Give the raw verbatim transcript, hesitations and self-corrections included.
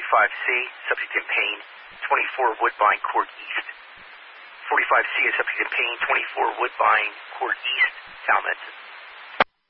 forty-five C, subject in pain, twenty-four Woodbine Court East. forty-five C is subject in pain, twenty-four Woodbine Court East, Falmouth.